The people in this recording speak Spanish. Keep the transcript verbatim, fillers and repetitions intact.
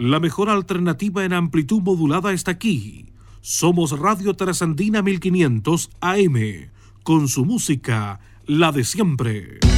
La mejor alternativa en amplitud modulada está aquí. Somos Radio Trasandina mil quinientos A M, con su música, la de siempre.